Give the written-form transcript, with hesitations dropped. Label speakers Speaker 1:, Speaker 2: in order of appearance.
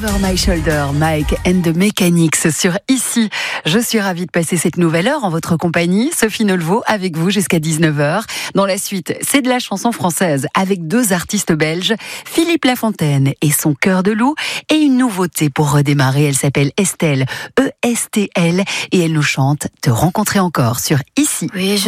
Speaker 1: Over My Shoulder, Mike and the Mechanics sur Ici. Je suis ravie de passer cette nouvelle heure en votre compagnie. Sophie Nolleveau avec vous jusqu'à 19h. Dans la suite, c'est de la chanson française avec deux artistes belges, Philippe Lafontaine et son Cœur de loup, et une nouveauté pour redémarrer. Elle s'appelle Estelle, E-S-T-L, et elle nous chante Te rencontrer encore sur Ici.
Speaker 2: Oui,